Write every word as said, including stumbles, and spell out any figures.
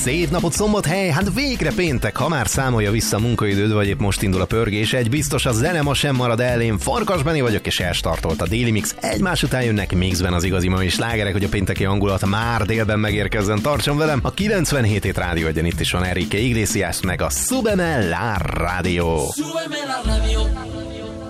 Szép napot, Szombathely, hát végre péntek, ha már számolja vissza a munkaidőd, vagy épp most indul a pörgés. Egy biztos, a zene ma sem marad el, én Farkas Benni vagyok, és elstartolt a Daily Mix. Egymás után jönnek mixben az igazi mai slágerek, hogy a pénteki hangulat már délben megérkezzen. Tartson velem, a kilencvenhét hét rádió, egyen itt is van Enrique Iglesias, meg a Súbeme la Radio. Súbeme la radio.